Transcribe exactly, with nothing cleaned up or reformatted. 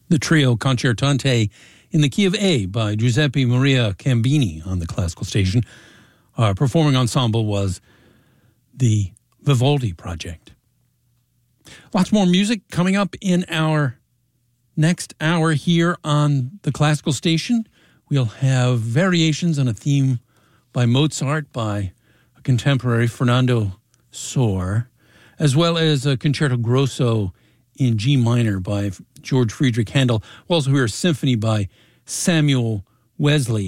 The trio Concertante in the Key of A by Giuseppe Maria Cambini on the classical station. Our performing ensemble was the Vivaldi Project. Lots more music coming up in our next hour here on the classical station. We'll have variations on a theme by Mozart by a contemporary, Fernando Sor, as well as a concerto grosso in G minor by George Friedrich Handel. We'll also hear a symphony by Samuel Wesley.